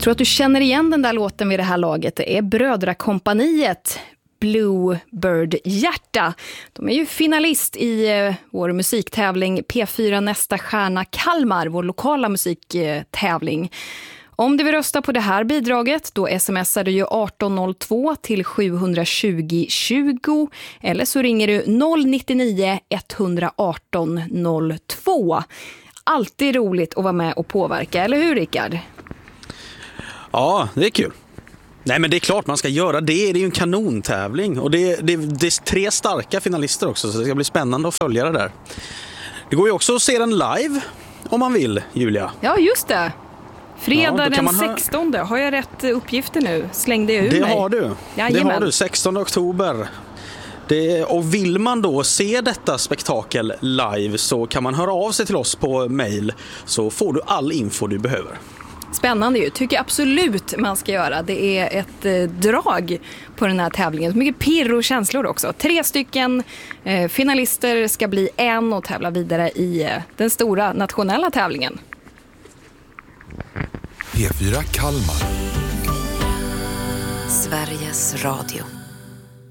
tror att du känner igen den där låten vid det här laget. Det är Brödrakompaniet, Bluebird Hjärta. De är ju finalist i vår musiktävling P4 Nästa Stjärna Kalmar, vår lokala musiktävling. Om du vill rösta på det här bidraget, då smsar du ju 1802 till 720 20 eller så ringer du 099 118 02. Alltid roligt att vara med och påverka, eller hur Rickard? Ja, det är kul. Nej, men det är klart man ska göra det. Det är ju en kanontävling och det är 3 starka finalister också, så det ska bli spännande att följa det där. Det går ju också att se den live om man vill, Julia. Ja, just det. Fredag den 16. Har jag rätt uppgifter nu? Slängde jag ur mig? Det har du. Jajamän. Det har du, 16 oktober. Och vill man då se detta spektakel live så kan man höra av sig till oss på mail, så får du all info du behöver. Spännande ju, tycker absolut man ska göra. Det är ett drag på den här tävlingen. Så mycket pirr och känslor också. 3 stycken finalister ska bli en och tävla vidare i den stora nationella tävlingen. P4 Kalmar. Sveriges Radio.